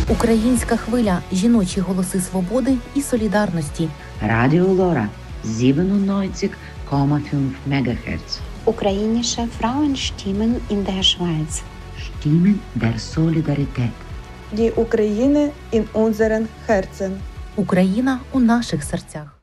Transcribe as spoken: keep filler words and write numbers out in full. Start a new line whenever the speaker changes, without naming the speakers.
Українська хвиля – жіночі голоси свободи і солідарності.
Radio Lora siebenundneunzig Komma fünf Megahertz.
Ukrainische Frauenstimmen in der Schweiz.
Stimmen der Solidarität.
Die Ukraine in unseren Herzen.
Україна у наших серцях.